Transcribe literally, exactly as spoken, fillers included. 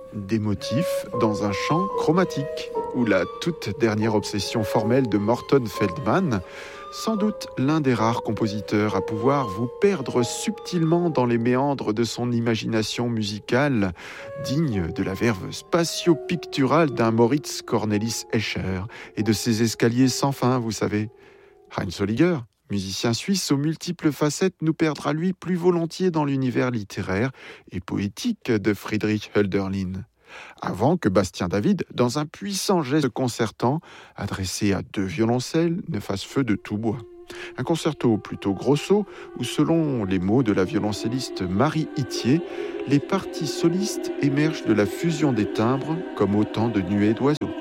Des motifs dans un champ chromatique, ou la toute dernière obsession formelle de Morton Feldman, sans doute l'un des rares compositeurs à pouvoir vous perdre subtilement dans les méandres de son imagination musicale, digne de la verve spatio-picturale d'un Moritz Cornelis Escher et de ses escaliers sans fin, vous savez. Heinz Holliger, musicien suisse aux multiples facettes, nous perdra lui plus volontiers dans l'univers littéraire et poétique de Friedrich Hölderlin. Avant que Bastien David, dans un puissant geste concertant, adressé à deux violoncelles, ne fasse feu de tout bois. Un concerto plutôt grosso, où selon les mots de la violoncelliste Marie Itier, les parties solistes émergent de la fusion des timbres comme autant de nuées d'oiseaux.